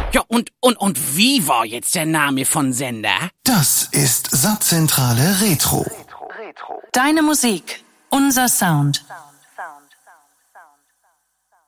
Ja, und wie war jetzt der Name von Sender? Das ist Satzzentrale Retro. Deine Musik, unser Sound.